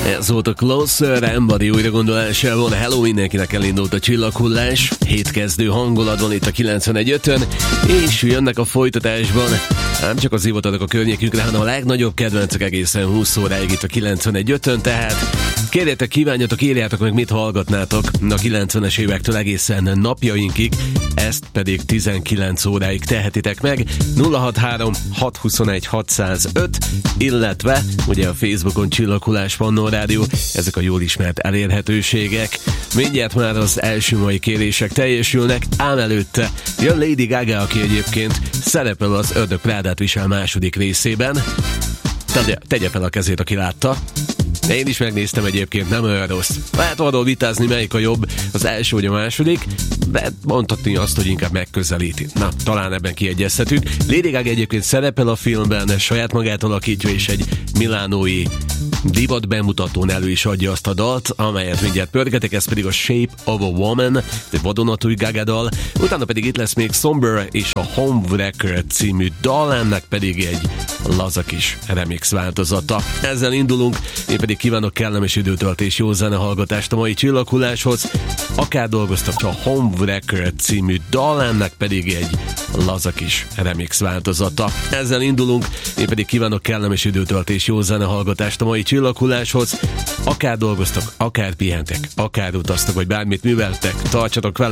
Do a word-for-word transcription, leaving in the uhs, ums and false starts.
Ez volt a Closer, Embody újra gondolásával. Hello, mindenkinek elindult a csillaghullás. Hétkezdő hangulatban itt a kilencvenegy ötön, és jönnek a folytatásban nem csak az hivatalok a környékünkre, hanem a legnagyobb kedvencek egészen húsz óráig itt a kilencvenegy ötön, tehát kérjetek, kívánjatok, írjátok meg, mit hallgatnátok a kilencvenes évektől egészen napjainkig, ezt pedig tizenkilenc óráig tehetitek meg. Nulla hatvanhárom hatszázhuszonegy hatszázöt, illetve ugye a Facebookon Csillaghullás Pannó Rádió, ezek a jól ismert elérhetőségek. Mindjárt már az első mai kérések teljesülnek, ám előtte jön Lady Gaga, aki egyébként szerepel az Ördög Prádát visel második részében. Tegye, tegye fel a kezét, aki látta. Én is megnéztem egyébként, nem olyan rossz. Lehet arról vitázni, melyik a jobb, az első vagy a második, de mondhatni azt, hogy inkább megközelíti. Na, talán ebben kiegyezhetünk. Lady Gaga egyébként szerepel a filmben, saját magát alakítja, és egy milánói divat bemutatón elő is adja azt a dalt, amelyet mindjárt pörgetek, ez pedig a Shape of a Woman, egy vadonatúj Gaga dal. Utána pedig itt lesz még Somber és a Homewrecker című dal, ennek pedig egy laza kis remix változata. Ezzel indulunk, én pedig kívánok kellemes időtöltés, jó zenehallgatást a mai csillaghulláshoz. Akár dolgoztak, a Homewrecker című dal, ennek pedig egy laza kis remix változata. Ezzel indulunk, én pedig kívánok kellemes időtöltés, jó zenehallgatást a mai csillaghulláshoz. Akár dolgoztak, akár pihentek, akár utaztak, vagy bármit műveltek, tartsatok velem.